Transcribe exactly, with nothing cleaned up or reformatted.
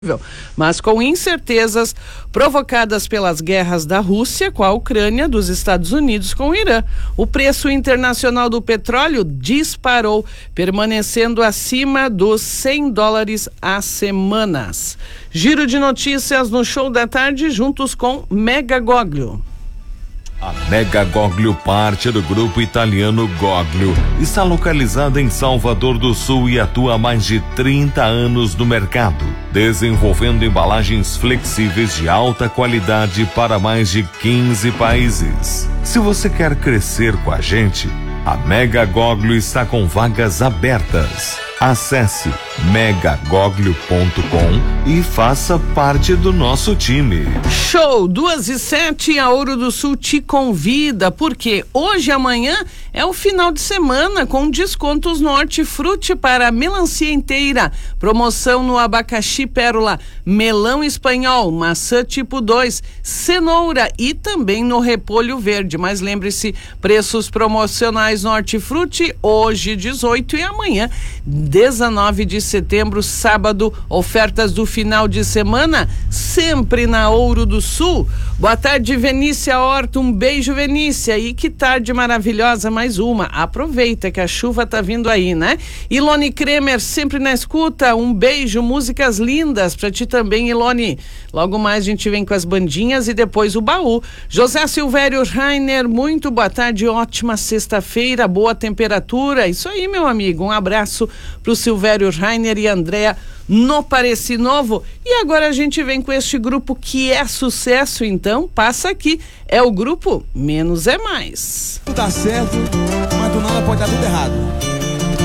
mas com incertezas provocadas pelas guerras da Rússia com a Ucrânia, dos Estados Unidos com o Irã. O preço internacional do petróleo disparou, permanecendo acima dos cem dólares às semanas. Giro de notícias no Show da Tarde, juntos com Mega Goglio. A Mega Goglio, parte do grupo italiano Goglio, está localizada em Salvador do Sul e atua há mais de trinta anos no mercado, desenvolvendo embalagens flexíveis de alta qualidade para mais de quinze países. Se você quer crescer com a gente, a Mega Goglio está com vagas abertas. Acesse mega goglio ponto com e faça parte do nosso time. Show, duas e sete, a Ouro do Sul te convida, porque hoje e amanhã é o final de semana com descontos no Hortifruti para a melancia inteira, promoção no abacaxi pérola, melão espanhol, maçã tipo dois, cenoura e também no repolho verde. Mas lembre-se, preços promocionais no Hortifruti hoje dezoito e amanhã dezenove de setembro, sábado, ofertas do final de semana, sempre na Ouro do Sul. Boa tarde, Venícia Horta, um beijo, Venícia, e que tarde maravilhosa, mais uma, aproveita que a chuva tá vindo aí, né? Ilone Kremer, sempre na escuta, um beijo, músicas lindas pra ti também, Ilone. Logo mais a gente vem com as bandinhas e depois o baú. José Silvério Rainer, muito boa tarde, ótima sexta-feira, boa temperatura, isso aí, meu amigo, um abraço pro Silvério Rainer e Andréa no Pareci Novo. E agora a gente vem com este grupo que é sucesso, então passa aqui, é o grupo Menos é Mais. Tudo dá certo, mas do nada pode dar tudo errado.